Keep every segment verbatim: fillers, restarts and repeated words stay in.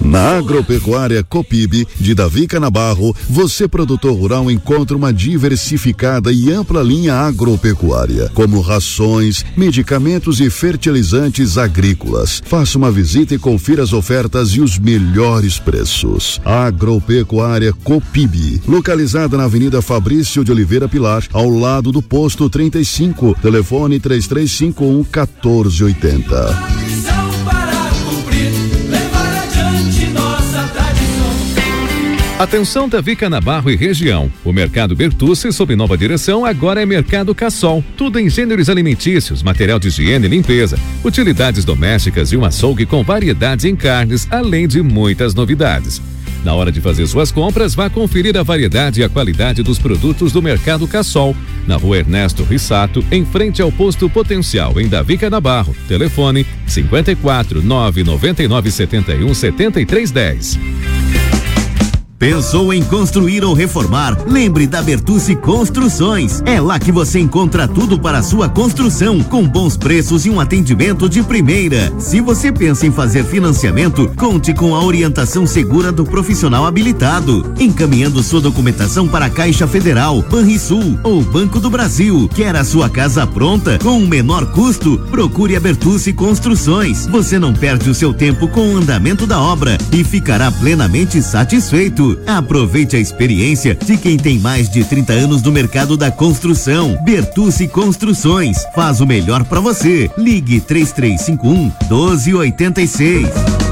Na Agropecuária Copib de Davi Canabarro, você produtor rural encontra uma diversificada e ampla linha agropecuária, como rações, medicamentos e fertilizantes agrícolas. Faça uma visita e confira as ofertas e os melhores preços. Agropecuária Copib, localizada na Avenida Fabrício de Oliveira Pilar, ao lado do posto trinta e cinco, telefone três três cinco um, um quatro oito zero. Atenção Davi Canabarro e região. O Mercado Bertucci, sob nova direção, agora é Mercado Cassol. Tudo em gêneros alimentícios, material de higiene e limpeza, utilidades domésticas e um açougue com variedades em carnes, além de muitas novidades. Na hora de fazer suas compras, vá conferir a variedade e a qualidade dos produtos do Mercado Cassol, na Rua Ernesto Rissato, em frente ao Posto Potencial, em Davi Canabarro. Telefone cinquenta e quatro, nove noventa e nove, setenta e um, setenta e três dez. Pensou em construir ou reformar? Lembre da Bertucci Construções. É lá que você encontra tudo para a sua construção, com bons preços e um atendimento de primeira. Se você pensa em fazer financiamento, conte com a orientação segura do profissional habilitado, encaminhando sua documentação para a Caixa Federal, Banrisul ou Banco do Brasil. Quer a sua casa pronta com um menor custo? Procure a Bertucci Construções. Você não perde o seu tempo com o andamento da obra e ficará plenamente satisfeito. Aproveite a experiência de quem tem mais de trinta anos no mercado da construção. Bertucci Construções faz o melhor para você. Ligue três três cinco um, doze oitenta e seis.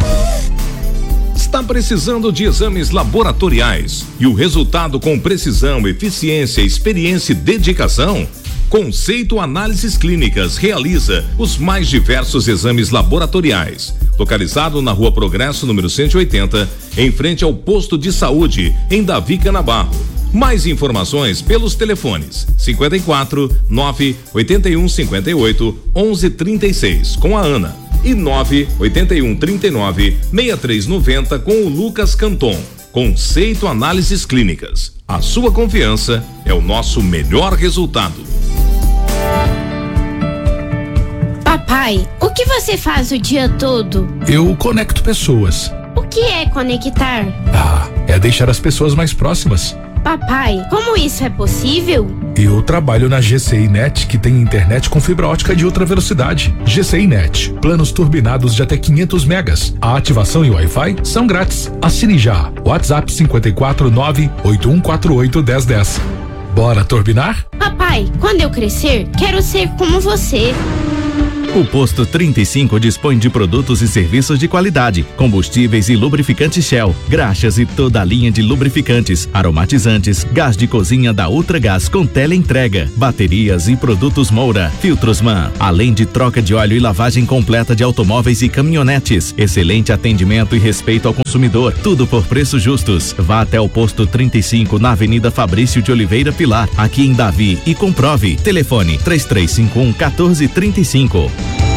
Está precisando de exames laboratoriais e o resultado com precisão, eficiência, experiência e dedicação? Conceito Análises Clínicas realiza os mais diversos exames laboratoriais. Localizado na Rua Progresso, número cento e oitenta, em frente ao posto de saúde, em Davi Canabarro. Mais informações pelos telefones cinquenta e quatro, nove oitenta e um, cinquenta e oito, onze trinta e seis com a Ana e nove oitenta e um, trinta e nove, sessenta e três noventa com o Lucas Canton. Conceito Análises Clínicas. A sua confiança é o nosso melhor resultado. Papai, o que você faz o dia todo? Eu conecto pessoas. O que é conectar? Ah, é deixar as pessoas mais próximas. Papai, como isso é possível? Eu trabalho na G C I Net, que tem internet com fibra ótica de ultra velocidade. G C I Net, planos turbinados de até quinhentos megas. A ativação e o Wi-Fi são grátis. Assine já. WhatsApp cinquenta e quatro, nove oito um quatro oito, dez dez. Bora turbinar? Papai, quando eu crescer, quero ser como você. O Posto trinta e cinco dispõe de produtos e serviços de qualidade, combustíveis e lubrificantes Shell, graxas e toda a linha de lubrificantes, aromatizantes, gás de cozinha da Ultragás com teleentrega, baterias e produtos Moura, filtros MAN, além de troca de óleo e lavagem completa de automóveis e caminhonetes. Excelente atendimento e respeito ao consumidor, tudo por preços justos. Vá até o Posto trinta e cinco na Avenida Fabrício de Oliveira Pilar, aqui em Davi, e comprove. Telefone três três cinco um, um quatro três cinco.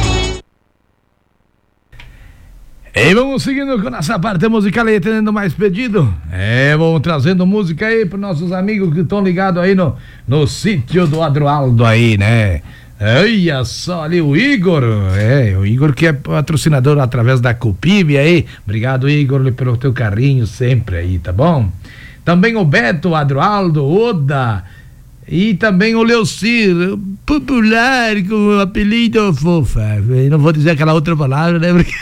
E vamos seguindo com nossa parte musical aí, tendo mais pedido. É, vamos trazendo música aí para nossos amigos que estão ligados aí no, no sítio do Adroaldo aí, né? Olha só ali o Igor, é, o Igor que é patrocinador através da Copib aí. Obrigado, Igor, pelo teu carinho sempre aí, tá bom? Também o Beto, o Adroaldo, Oda e também o Leocir, popular com o apelido fofa. Eu não vou dizer aquela outra palavra, né? Porque...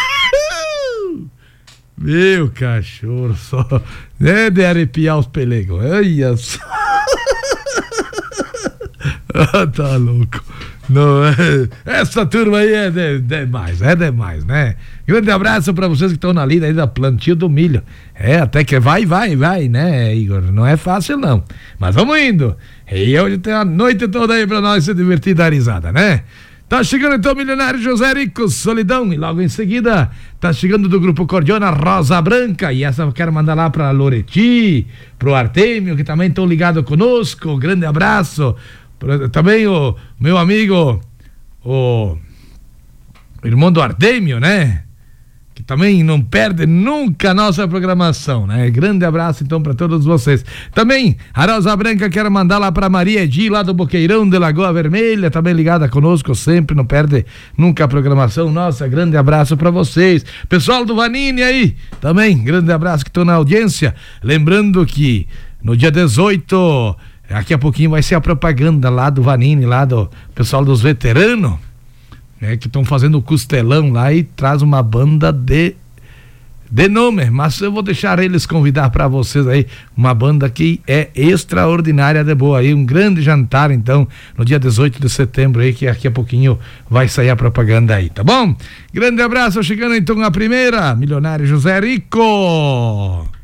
Meu cachorro só, né, de arrepiar os pelegos. Olha só. Ah, tá louco. Não, é, essa turma aí é demais, de, de é demais, né? Grande abraço pra vocês que estão na lida aí da plantio do milho. É, até que vai, vai, vai, né, Igor? Não é fácil não, mas vamos indo. E hoje tem a noite toda aí pra nós se divertir da risada, né? Tá chegando então o milionário José Rico, Solidão, e logo em seguida tá chegando do Grupo Cordiona, Rosa Branca, e essa eu quero mandar lá pra Loreti, pro Artêmio, que também estão ligados conosco, grande abraço, pra, também o meu amigo, o irmão do Artêmio, né? que também não perde nunca a nossa programação, né? Grande abraço então para todos vocês. Também a Rosa Branca quero mandar lá para Maria Edi, lá do Boqueirão de Lagoa Vermelha, também ligada conosco sempre, não perde nunca a programação. Nossa, grande abraço para vocês. Pessoal do Vanini aí, também grande abraço que estão na audiência. Lembrando que no dia dezoito, daqui a pouquinho vai ser a propaganda lá do Vanini, lá do pessoal dos veteranos, né, que estão fazendo o costelão lá e traz uma banda de de nome, mas eu vou deixar eles convidar para vocês aí, uma banda que é extraordinária de boa aí, um grande jantar então, no dia dezoito de setembro aí, que daqui a pouquinho vai sair a propaganda aí, tá bom? Grande abraço, chegando então a primeira, Milionário José Rico.